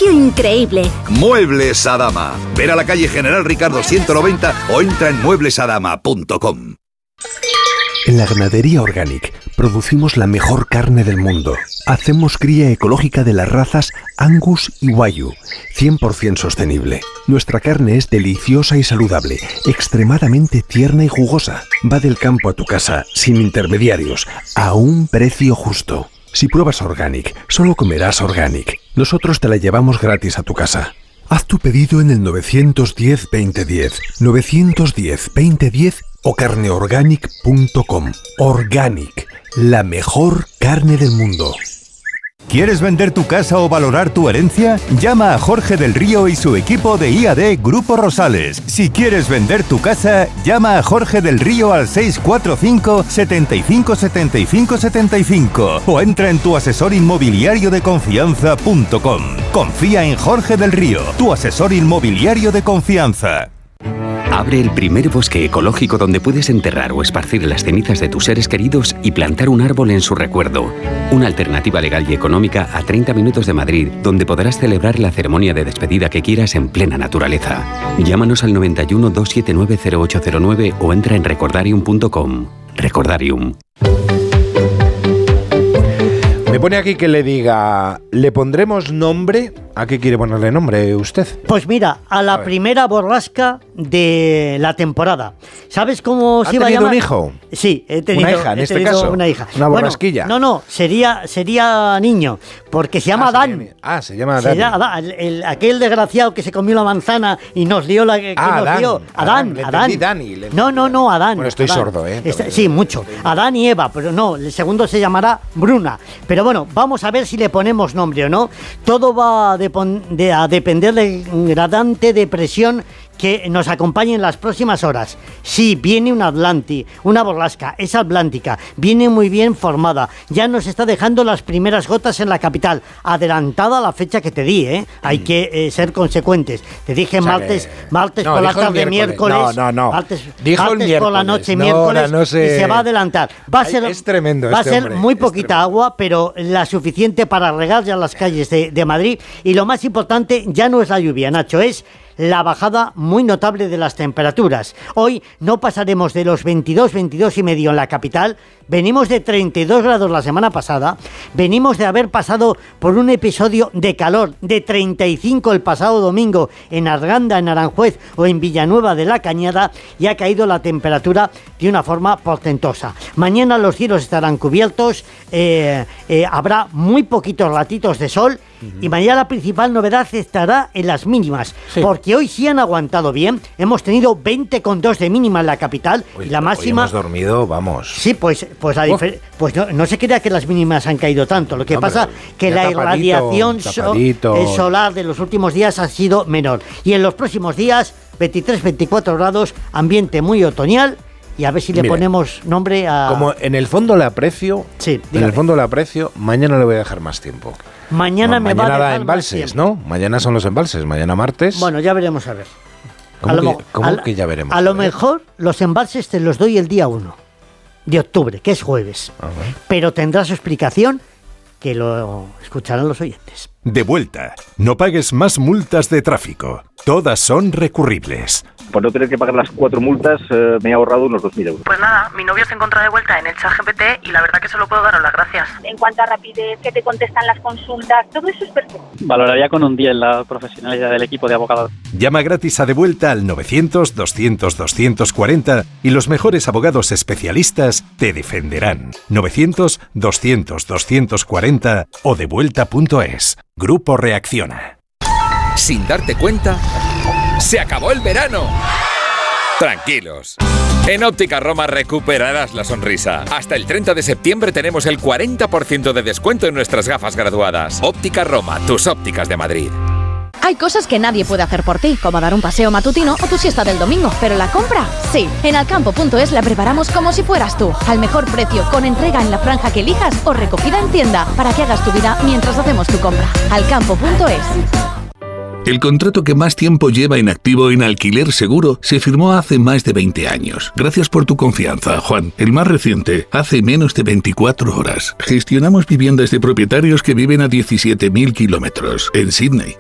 precio increíble. Muebles Adama. Ver a la calle General Ricardo 190 o entra en mueblesadama.com. En la ganadería Organic producimos la mejor carne del mundo. Hacemos cría ecológica de las razas Angus y Wagyu, 100% sostenible. Nuestra carne es deliciosa y saludable, extremadamente tierna y jugosa. Va del campo a tu casa, sin intermediarios, a un precio justo. Si pruebas Organic, solo comerás Organic. Nosotros te la llevamos gratis a tu casa. Haz tu pedido en el 910-2010, 910-2010 o carneorganic.com. Organic, la mejor carne del mundo. ¿Quieres vender tu casa o valorar tu herencia? Llama a Jorge del Río y su equipo de IAD Grupo Rosales. Si quieres vender tu casa, llama a Jorge del Río al 645 75 75 75 o entra en tuasesorinmobiliariodeconfianza.com. Confía en Jorge del Río, tu asesor inmobiliario de confianza. Abre el primer bosque ecológico donde puedes enterrar o esparcir las cenizas de tus seres queridos y plantar un árbol en su recuerdo. Una alternativa legal y económica a 30 minutos de Madrid, donde podrás celebrar la ceremonia de despedida que quieras en plena naturaleza. Llámanos al 91 279 0809 o entra en recordarium.com. Recordarium. Me pone aquí que le diga, ¿le pondremos nombre? ¿A qué quiere ponerle nombre usted? Pues mira, a la primera borrasca de la temporada. ¿Sabes cómo se iba a llamar? ¿Ha tenido un hijo? Sí, he tenido una hija, en este caso. Una hija. Una borrasquilla. Bueno, no, sería niño, porque se llama Adán. Se llama Adán. Aquel desgraciado que se comió la manzana y nos dio la que nos dio. Adán. No, Adán. Bueno, estoy sordo, Sí, mucho. Adán y Eva, pero no, el segundo se llamará Bruna. Pero bueno, vamos a ver si le ponemos nombre o no. Todo va a depender del gradante de presión que nos acompañe en las próximas horas. Sí, viene una borrasca, es atlántica, viene muy bien formada, ya nos está dejando las primeras gotas en la capital, adelantada la fecha que te di, hay que ser consecuentes. Te dije martes por la tarde, miércoles, martes por la noche, miércoles, y se va a adelantar. Es tremendo, va a ser muy poquita agua, pero la suficiente para regar ya las calles de Madrid, y lo más importante ya no es la lluvia, Nacho, es la bajada muy notable de las temperaturas. Hoy no pasaremos de los 22 y medio en la capital. Venimos de 32 grados la semana pasada. Venimos de haber pasado por un episodio de calor de 35 el pasado domingo en Arganda, en Aranjuez o en Villanueva de la Cañada, y ha caído la temperatura de una forma portentosa. Mañana los cielos estarán cubiertos, habrá muy poquitos ratitos de sol. Y mañana la principal novedad estará en las mínimas, porque hoy sí han aguantado bien. Hemos tenido 20,2 de mínima en la capital. Uy, y la máxima... Hoy hemos dormido, vamos. Sí, pues no se crea que las mínimas han caído tanto. Lo que pasa que la irradiación solar de los últimos días ha sido menor. Y en los próximos días, 23-24 grados, ambiente muy otoñal. Y a ver si le ponemos nombre a... Como en el fondo le aprecio, mañana le voy a dejar más tiempo. Mañana me va a dejar embalses, ¿no? Mañana son los embalses, mañana martes. Bueno, ya veremos a ver. ¿Cómo que ya veremos? A lo mejor los embalses te los doy el día 1 de octubre, que es jueves. Pero tendrá su explicación, que lo escucharán los oyentes. De vuelta. No pagues más multas de tráfico. Todas son recurribles. Por no tener que pagar las 4 multas, me he ahorrado unos 2.000 euros. Pues nada, mi novio se encuentra de vuelta en el ChatGPT y la verdad que solo puedo daros las gracias. En cuanto a rapidez, que te contestan las consultas, todo eso es perfecto. Valoraría con un 10 la profesionalidad del equipo de abogados. Llama gratis a De Vuelta al 900-200-240 y los mejores abogados especialistas te defenderán. 900-200-240 o devuelta.es. Grupo Reacciona. Sin darte cuenta, ¡se acabó el verano! Tranquilos. En Óptica Roma recuperarás la sonrisa. Hasta el 30 de septiembre tenemos el 40% de descuento en nuestras gafas graduadas. Óptica Roma, tus ópticas de Madrid. Hay cosas que nadie puede hacer por ti, como dar un paseo matutino o tu siesta del domingo, pero la compra, sí. En alcampo.es la preparamos como si fueras tú, al mejor precio, con entrega en la franja que elijas o recogida en tienda, para que hagas tu vida mientras hacemos tu compra. Alcampo.es. El contrato que más tiempo lleva en activo en Alquiler Seguro se firmó hace más de 20 años. Gracias por tu confianza, Juan. El más reciente, hace menos de 24 horas. Gestionamos viviendas de propietarios que viven a 17.000 kilómetros en Sydney.